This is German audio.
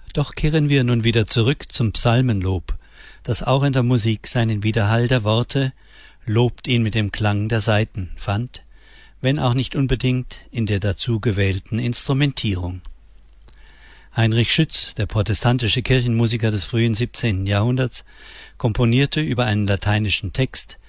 Doch kehren wir nun wieder zurück zum Psalmenlob, das auch in der Musik seinen Widerhall der Worte »Lobt ihn mit dem Klang der Saiten« fand, wenn auch nicht unbedingt in der dazu gewählten Instrumentierung. Heinrich Schütz, der protestantische Kirchenmusiker des frühen 17. Jahrhunderts, komponierte über einen lateinischen Text